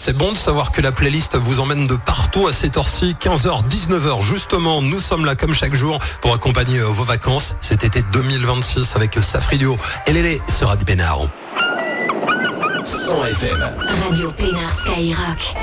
C'est bon de savoir que la playlist vous emmène de partout à cette heure-ci, 15h, 19h. Justement, nous sommes là comme chaque jour pour accompagner vos vacances cet été 2026 avec Safridio et Lélé sur Radio Pénard. 100 FM. Radio Pénard Skyrock.